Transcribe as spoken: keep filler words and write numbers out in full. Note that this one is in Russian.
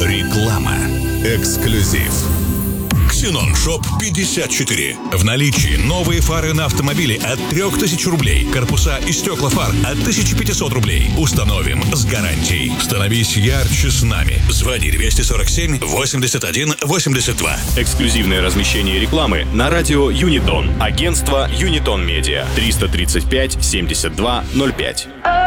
Реклама. Эксклюзив. Ксенон Шоп пятьдесят четыре. В наличии новые фары на автомобиле от трёх тысяч рублей. Корпуса и стекла фар от тысячи пятисот рублей. Установим с гарантией. Становись ярче с нами. Звони двести сорок семь восемьдесят один восемьдесят два. Эксклюзивное размещение рекламы на радио Юнитон. Агентство Юнитон Медиа. триста тридцать пять семьдесят два ноль пять.